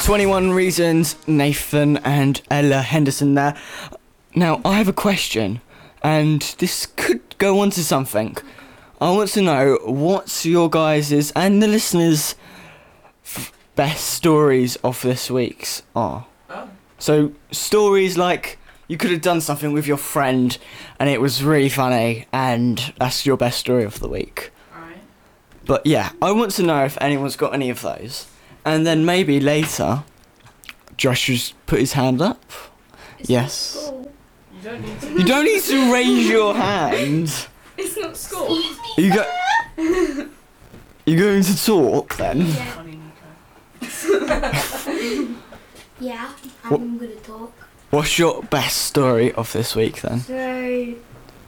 21 Reasons, Nathan and Ella Henderson there. Now, I have a question, and this could go on to something. I want to know what's your guys' and the listeners' best stories of this week's are. Oh. So, stories like you could have done something with your friend and it was really funny, and that's your best story of the week. Alright. But yeah, I want to know if anyone's got any of those. And then maybe later, Josh just put his hand up. It's yes. Not school. You don't need to raise your hand. It's not school. You going to talk then? Yeah, I'm going to talk. What's your best story of this week then? So,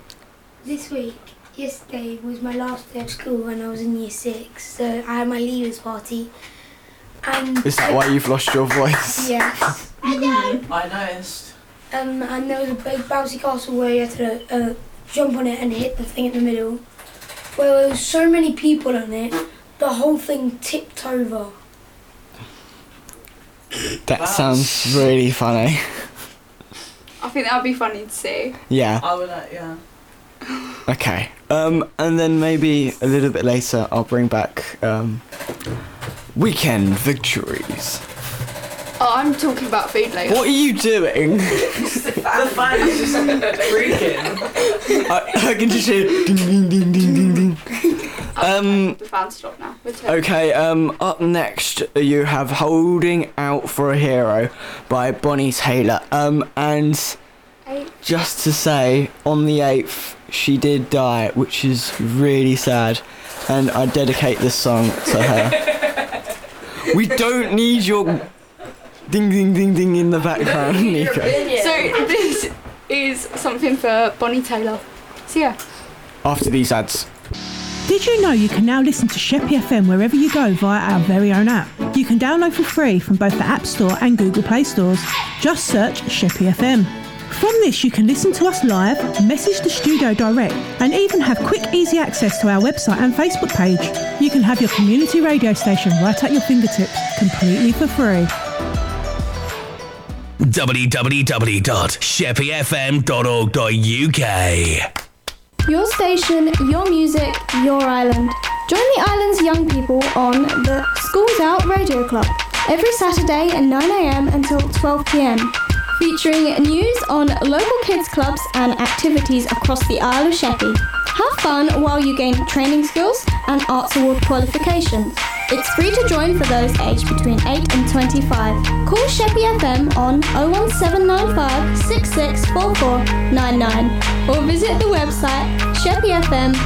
yesterday was my last day of school when I was in year 6. So I had my leavers party. And Is that why you've lost your voice? Yes. I noticed. And there was a big bouncy castle where you had to jump on it and hit the thing in the middle. Well, there was so many people on it, the whole thing tipped over. That sounds really funny. I think that would be funny to see. Yeah. I would, yeah. Okay. And then maybe a little bit later I'll bring back weekend victories. Oh, I'm talking about food later. What are you doing? The fan is just freaking. I can just hear ding ding ding ding ding ding. The fan stopped now. Okay, up next you have Holding Out for a Hero by Bonnie Taylor. And just to say, on the 8th, she did die, which is really sad. And I dedicate this song to her. We don't need your ding ding ding ding in the background, Nico. So this is something for Bonnie Taylor. See ya. After these ads. Did you know you can now listen to Sheppy FM wherever you go via our very own app? You can download for free from both the App Store and Google Play stores. Just search Sheppy FM. From this you can listen to us live, message the studio direct, and even have quick easy access to our website and Facebook page. You can have your community radio station right at your fingertips, completely for free. www.sheppyfm.org.uk. Your station, your music, your island. Join the island's young people on the Schools Out Radio Club every Saturday at 9 a.m. until 12 p.m. featuring news on local kids clubs and activities across the Isle of Sheppey. Have fun while you gain training skills and Arts Award qualifications. It's free to join for those aged between 8 and 25. Call Sheppy FM on 01795 664499 or visit the website sheppyfm.org.uk.